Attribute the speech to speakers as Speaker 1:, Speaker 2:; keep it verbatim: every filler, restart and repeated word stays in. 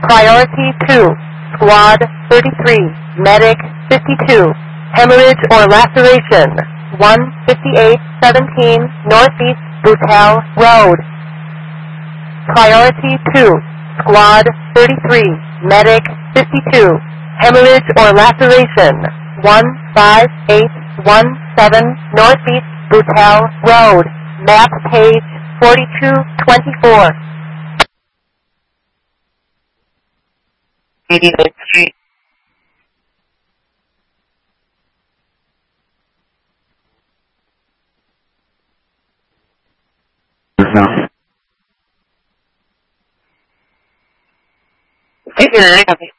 Speaker 1: Priority two, Squad thirty-three, Medic fifty-two, hemorrhage or laceration, one fifty-eight seventeen Northeast Boutel Road. Priority two, Squad thirty-three, Medic fifty-two, hemorrhage or laceration, one five eight one seven Northeast Boutel Road, map page forty-two twenty-four.
Speaker 2: eighty-ninth Street.
Speaker 3: Now.
Speaker 2: eighty-nine, copy.